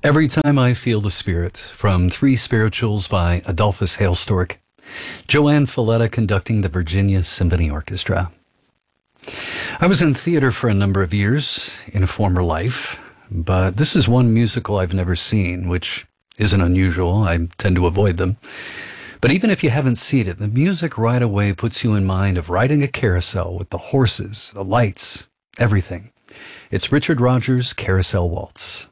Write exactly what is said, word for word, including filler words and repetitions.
Every Time I Feel the Spirit, from Three Spirituals by Adolphus Hailstork. Joanne Falletta conducting the Virginia Symphony Orchestra. I was in theater for a number of years in a former life, but this is one musical I've never seen, which isn't unusual. I tend to avoid them. But even if you haven't seen it, the music right away puts you in mind of riding a carousel with the horses, the lights, everything. It's Richard Rodgers' Carousel Waltz.